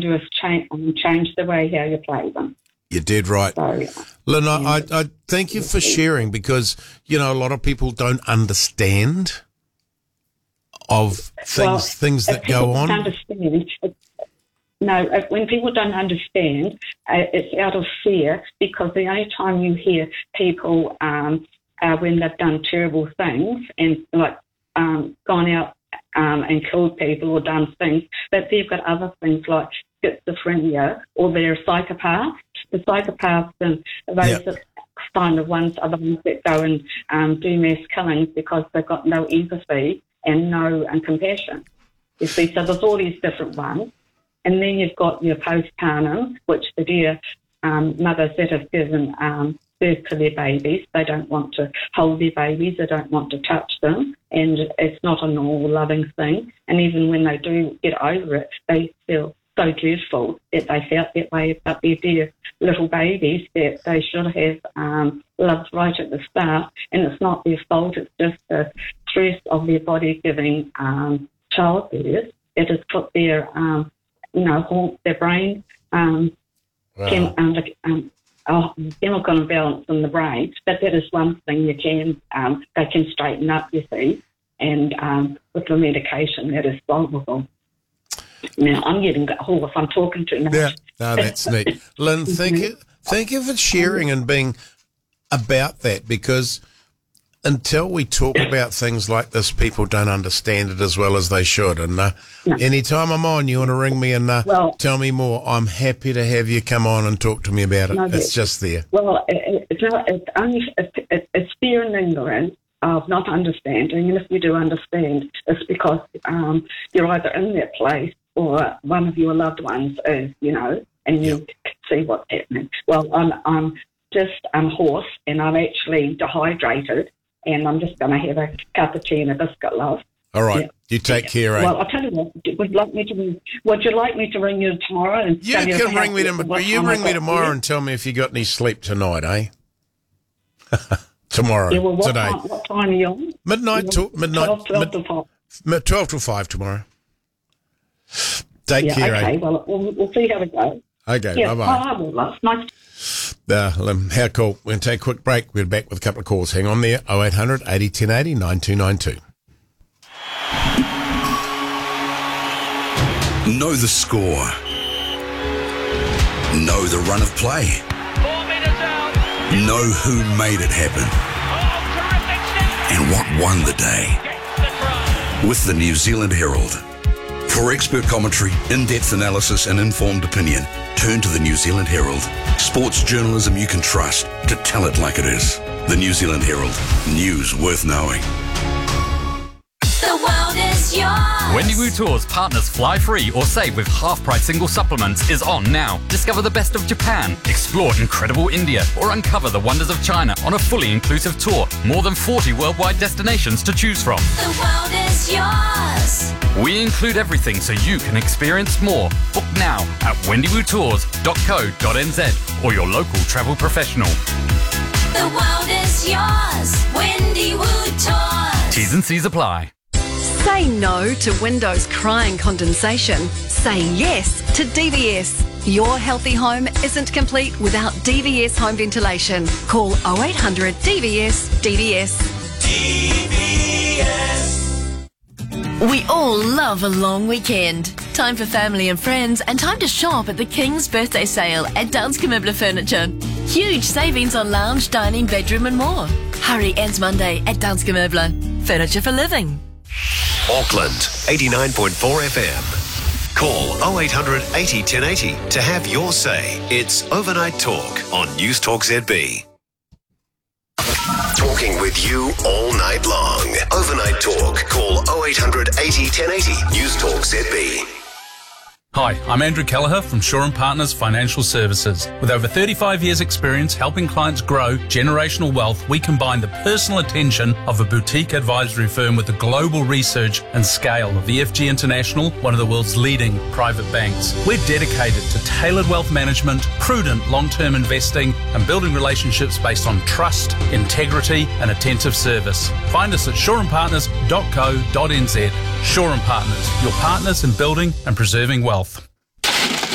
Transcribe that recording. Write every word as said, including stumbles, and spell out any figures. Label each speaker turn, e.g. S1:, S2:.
S1: do is change, change the way how you play them.
S2: You did right.
S1: So,
S2: Lynn, I, I thank you for sharing because, you know, a lot of people don't understand of things
S1: well,
S2: things that go on.
S1: Understand, no, when people don't understand, uh, it's out of fear, because the only time you hear people um, uh, when they've done terrible things and like um, gone out um, and killed people or done things, but they've got other things like schizophrenia or they're psychopaths. The psychopaths and those
S2: Yep.
S1: are kind of ones are the ones that go and um, do mass killings because they've got no empathy and no um, compassion. You see, so there's all these different ones. And then you've got your postpartum, which the dear um, mothers that have given um, birth to their babies, they don't want to hold their babies, they don't want to touch them, and it's not a normal loving thing. And even when they do get over it, they feel so dreadful that they felt that way about their dear little babies that they should have um, loved right at the start. And it's not their fault, it's just the stress of their body giving um, childbirth. It has put their, um, you know, haunt their brain, um,
S2: Wow.
S1: chem- um, like, um, oh, chemical imbalance in the brain. But that is one thing you can, um, they can straighten up, you see. And um, with the medication, that is solvable. Now, I'm getting hoarse. I'm talking too much.
S2: Yeah, no, that's neat. Lynn, thank you, thank you for sharing and being about that, because until we talk about things like this, people don't understand it as well as they should. And uh,
S1: No.
S2: anytime I'm on, you want to ring me and uh,
S1: Well-
S2: tell me more, I'm happy to have you come on and talk to me about it.
S1: No,
S2: It's
S1: but-
S2: just there.
S1: Well, it, it's not. It's only. It, it, it's fear and ignorance of not understanding. And if you do understand, it's because um, you're either in that place or one of your loved ones is, you know, and you
S2: Yep.
S1: can see what's happening. Well, I'm. I'm just. I'm hoarse, and I'm actually dehydrated, and I'm just going to have a cup of tea and a biscuit, love.
S2: All right,
S1: Yeah.
S2: you take care, eh?
S1: Well, I'll tell you what. Would you like me to? Would you like me to ring you tomorrow? And
S2: you
S1: tell you
S2: can
S1: how-
S2: ring me
S1: what
S2: tomorrow. You
S1: time I
S2: ring me
S1: got
S2: tomorrow
S1: here?
S2: and tell me if you got any sleep tonight, eh? Tomorrow,
S1: Yeah, well, what
S2: today,
S1: time, what time are you on?
S2: midnight to midnight,
S1: twelve, twelve
S2: mid-
S1: to five.
S2: mid- twelve till five tomorrow. Take
S1: Yeah,
S2: care,
S1: okay.
S2: eh?
S1: Well, we'll, we'll see how it goes.
S2: Okay,
S1: Yeah,
S2: bye bye.
S1: bye. Well, that's nice.
S2: Uh, um, how cool. We're going to take a quick break. We're back with a couple of calls. Hang on there. oh eight hundred eighty ten eighty nine two nine two.
S3: Know the score. Know the run of play.
S4: Four metres out.
S3: Know who made it happen
S4: Oh, terrific step.
S3: and what won the day.
S4: Gets the try.
S3: With the New Zealand Herald. For expert commentary, in-depth analysis and informed opinion, turn to the New Zealand Herald. Sports journalism you can trust to tell it like it is. The New Zealand Herald. News worth knowing.
S5: The world is yours.
S6: Wendy Wu Tours Partners Fly Free or Save with half-price single supplements is on now. Discover the best of Japan, explore incredible India, or uncover the wonders of China on a fully inclusive tour. More than forty worldwide destinations to choose from.
S5: The world is yours.
S6: We include everything so you can experience more. Book now at wendy wu tours dot co dot n z or your local travel professional.
S5: The world is yours. Wendy Wu Tours.
S6: T's and C's apply.
S7: Say no to windows crying condensation. Say yes to D V S. Your healthy home isn't complete without D V S home ventilation. Call oh eight hundred D V S D V S.
S8: D V S.
S9: We all love a long weekend. Time for family and friends and time to shop at the King's Birthday Sale at Danske Möbler Furniture. Huge savings on lounge, dining, bedroom and more. Hurry, ends Monday at Danske Möbler. Furniture for living.
S10: Auckland, eighty-nine point four F M. Call oh eight hundred eighty ten eighty to have your say. It's Overnight Talk on News Talk Z B. Talking with you all night long. Overnight Talk. Call oh eight hundred eighty ten eighty. News Talk Z B.
S11: Hi, I'm Andrew Kelleher from Shaw and Partners Financial Services. With over thirty-five years experience helping clients grow generational wealth, we combine the personal attention of a boutique advisory firm with the global research and scale of E F G International, one of the world's leading private banks. We're dedicated to tailored wealth management, prudent long-term investing, and building relationships based on trust, integrity, and attentive service. Find us at shaw and partners dot co dot n z. Shaw and Partners, your partners in building and preserving wealth.